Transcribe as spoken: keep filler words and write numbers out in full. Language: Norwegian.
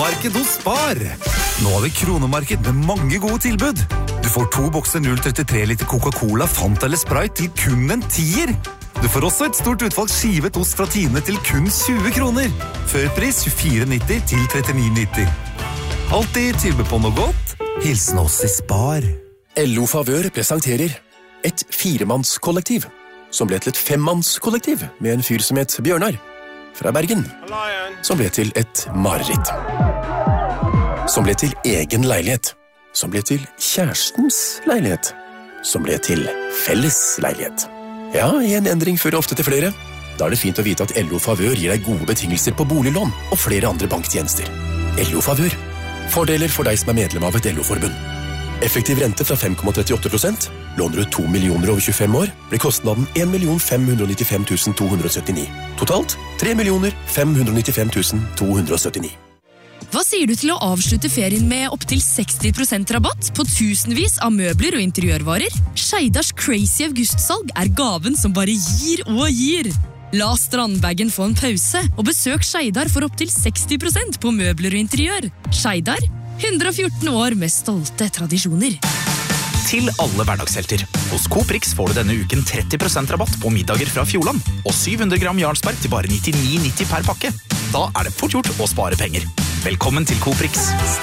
kronemarked hos Spar. Nå har vi kronemarked med mange gode tilbud. Du får to bokser null komma trettitre liter Coca-Cola, Fanta eller Sprite til kun en tier. Du får også et stort utvalg skivet ost fra Tine til kun tjue kroner. Førpris tjuefire nitti til trettini nitti. Alltid tilbud på noe godt. Hilsen oss i Spar. L O Favør presenterer et firemannskollektiv, som ble til et femmannskollektiv med en fyr som het Bjørnar, fra Bergen, som ble til et mareritt. Som ble til egen leilighet, som ble til kjærestens leilighet, som ble til felles leilighet. Ja, en endring fører ofte til flere. Da er det fint å vite at L O Favør gir deg gode betingelser på boliglån og flere andre banktjenester. L O Favør. Fordeler for deg som er medlem av et L O-forbund. Effektiv rente fra fem komma trettiåtte prosent. Låner du to millioner over tjuefem år, blir kostnaden en million fem hundre nittifem tusen to hundre syttini. Totalt tre millioner fem hundre nittifem tusen to hundre syttini. Hva sier du til å avslutte ferien med opp til seksti prosent rabatt på tusenvis av møbler og interiørvarer? Skeidars Crazy August-salg er gaven som bare gir og gir. La strandbagen få en pause, og besøk Skeidar for opp til seksti prosent på møbler og interiør. Skeidar, hundre og fjorten år med stolte tradisjoner. Til alle hverdagshelter. Hos Coop Rix får du denne uken tretti prosent rabatt på middager fra Fjordland, og syv hundre gram Jarlsberg til bare nittini nitti per pakke. Da er det fort gjort å spare penger. Velkommen til Coop Rix.